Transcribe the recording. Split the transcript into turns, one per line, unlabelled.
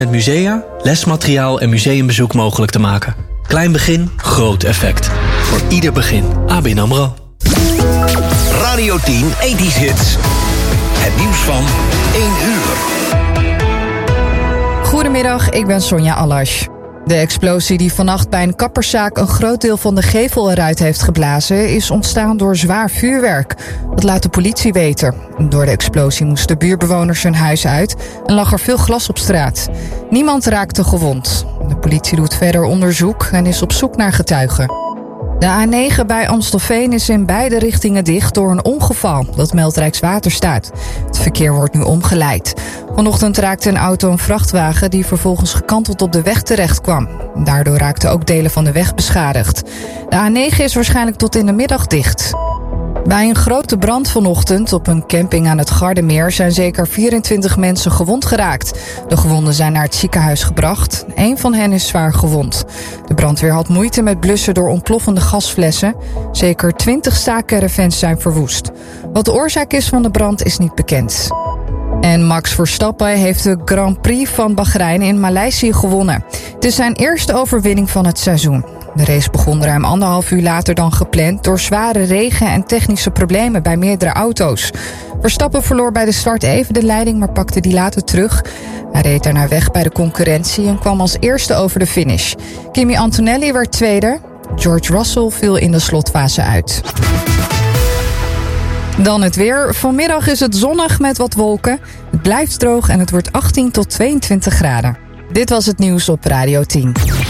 Met musea, lesmateriaal en museumbezoek mogelijk te maken. Klein begin, groot effect. Voor ieder begin. ABN AMRO.
Radio 10 80's Hits. Het nieuws van 1 uur.
Goedemiddag, ik ben Sonja Allasch. De explosie die vannacht bij een kapperszaak een groot deel van de gevel eruit heeft geblazen, is ontstaan door zwaar vuurwerk. Dat laat de politie weten. Door de explosie moesten buurtbewoners hun huis uit en lag er veel glas op straat. Niemand raakte gewond. De politie doet verder onderzoek en is op zoek naar getuigen. De A9 bij Amstelveen is in beide richtingen dicht door een ongeval. Dat meldt Rijkswaterstaat. Het verkeer wordt nu omgeleid. Vanochtend raakte een auto een vrachtwagen die vervolgens gekanteld op de weg terecht kwam. Daardoor raakten ook delen van de weg beschadigd. De A9 is waarschijnlijk tot in de middag dicht. Bij een grote brand vanochtend op een camping aan het Gardermeer zijn zeker 24 mensen gewond geraakt. De gewonden zijn naar het ziekenhuis gebracht. 1 van hen is zwaar gewond. De brandweer had moeite met blussen door ontploffende gasflessen. Zeker 20 staakcaravans zijn verwoest. Wat de oorzaak is van de brand is niet bekend. En Max Verstappen heeft de Grand Prix van Bahrein in Maleisië gewonnen. Het is zijn eerste overwinning van het seizoen. De race begon ruim 1,5 uur later dan gepland door zware regen en technische problemen bij meerdere auto's. Verstappen verloor bij de start even de leiding, maar pakte die later terug. Hij reed daarna weg bij de concurrentie en kwam als eerste over de finish. Kimi Antonelli werd tweede. George Russell viel in de slotfase uit. Dan het weer. Vanmiddag is het zonnig met wat wolken. Het blijft droog en het wordt 18 tot 22 graden. Dit was het nieuws op Radio 10.